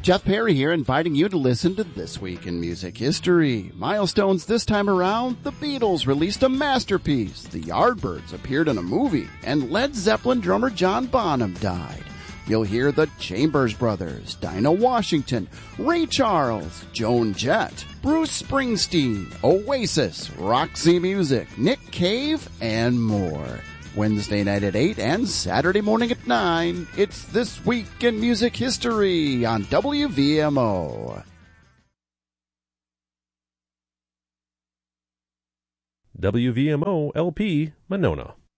Jeff Perry here, inviting you to listen to This Week in Music History. Milestones this time around: the Beatles released a masterpiece, the Yardbirds appeared in a movie, and Led Zeppelin drummer John Bonham died. You'll hear the Chambers Brothers, Dinah Washington, Ray Charles, Joan Jett, Bruce Springsteen, Oasis, Roxy Music, Nick Cave, and more. Wednesday night at 8 and Saturday morning at 9. It's This Week in Music History on WVMO. WVMO LP, Monona.